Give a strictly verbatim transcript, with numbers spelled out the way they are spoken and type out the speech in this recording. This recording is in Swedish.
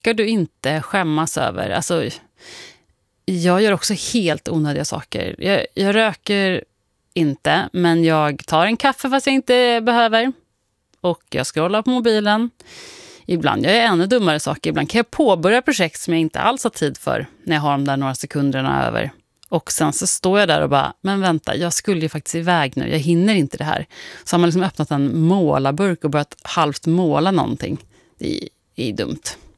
ska du inte skämmas över. Alltså, jag gör också helt onödiga saker. Jag, jag röker inte, men jag tar en kaffe fast jag inte behöver. Och jag scrollar på mobilen. Ibland gör jag ännu dummare saker. Ibland kan jag påbörja projekt som jag inte alls har tid för när jag har de där några sekunderna över. Och sen så står jag där och bara, men vänta, jag skulle ju faktiskt iväg nu. Jag hinner inte det här. Så har man liksom öppnat en målarburk och börjat halvt måla någonting. Det är, det är dumt.